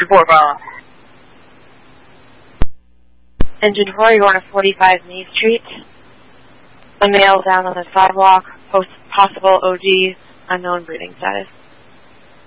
Bourbon. Engine 4, you're on a 45 Main Street. A male down on the sidewalk, possible OD, unknown breathing status.